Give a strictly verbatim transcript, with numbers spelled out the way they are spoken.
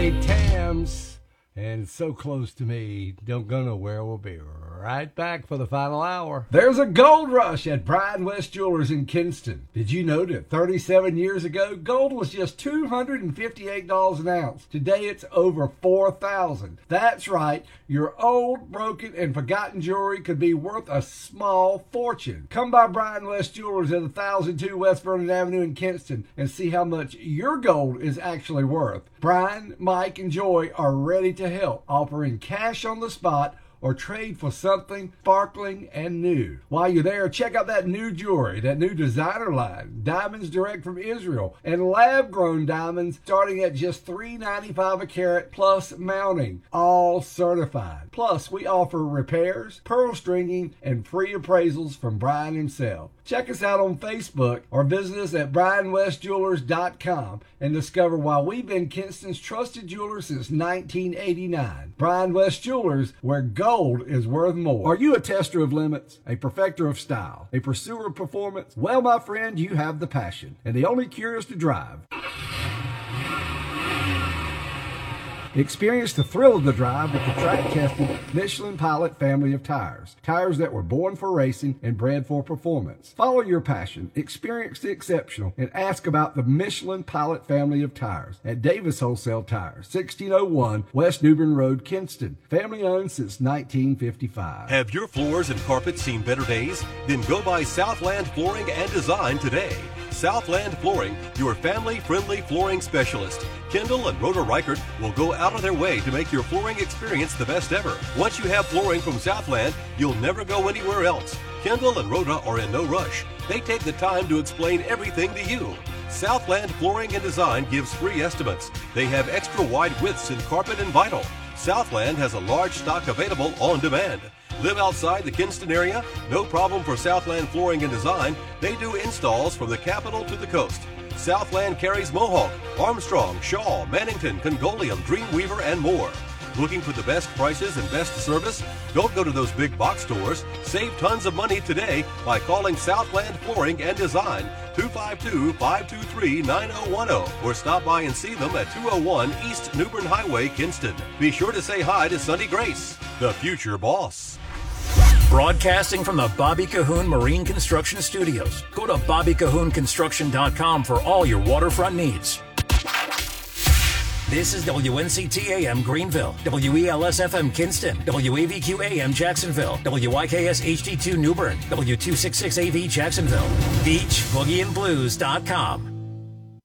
J Tams, and it's so close to me. Don't go nowhere. We'll be right back for the final hour. There's a gold rush at Brian West Jewelers in Kinston. Did you know that thirty-seven years ago, gold was just two hundred fifty-eight dollars an ounce? Today, it's over four thousand dollars. That's right. Your old, broken, and forgotten jewelry could be worth a small fortune. Come by Brian West Jewelers at one thousand two West Vernon Avenue in Kinston and see how much your gold is actually worth. Brian, Mike, and Joy are ready to help, offering cash on the spot or trade for something sparkling and new. While you're there, check out that new jewelry, that new designer line, diamonds direct from Israel, and lab-grown diamonds starting at just three ninety-five a carat plus mounting, all certified. Plus, we offer repairs, pearl stringing, and free appraisals from Brian himself. Check us out on Facebook or visit us at brian west jewelers dot com and discover why we've been Kinston's trusted jeweler since nineteen eighty-nine. Brian West Jewelers, where gold is worth more. Are you a tester of limits, a perfecter of style, a pursuer of performance? Well, my friend, you have the passion, and the only cure is to drive. Experience the thrill of the drive with the track-tested Michelin Pilot family of tires. Tires that were born for racing and bred for performance. Follow your passion, experience the exceptional, and ask about the Michelin Pilot family of tires at Davis Wholesale Tires, sixteen oh one West Newbern Road, Kinston. Family owned since nineteen fifty-five. Have your floors and carpets seen better days? Then go by Southland Flooring and Design today. Southland Flooring, your family-friendly flooring specialist. Kendall and Rhoda Reichert will go out of their way to make your flooring experience the best ever. Once you have flooring from Southland, you'll never go anywhere else. Kendall and Rhoda are in no rush. They take the time to explain everything to you. Southland Flooring and Design gives free estimates. They have extra wide widths in carpet and vinyl. Southland has a large stock available on demand. Live outside the Kinston area? No problem for Southland Flooring and Design. They do installs from the capital to the coast. Southland carries Mohawk, Armstrong, Shaw, Mannington, Congolium, Dreamweaver, and more. Looking for the best prices and best service? Don't go to those big box stores. Save tons of money today by calling Southland Flooring and Design, two five two, five two three, nine oh one oh, or stop by and see them at two oh one East Newbern Highway, Kinston. Be sure to say hi to Sunny Grace, the future boss. Broadcasting from the Bobby Cahoon Marine Construction Studios. Go to bobby cahoon construction dot com for all your waterfront needs. This is W N C T A M Greenville, W E L S F M Kinston, W A V Q A M Jacksonville, W I K S H D two Newbern, W two sixty-six A V Jacksonville, beach boogie and blues dot com.